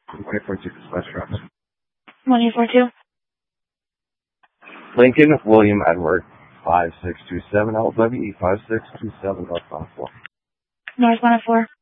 142 Dispatch Trucks. 1842. Lincoln William Edward 5627 LWE 5627 North 104. North 104.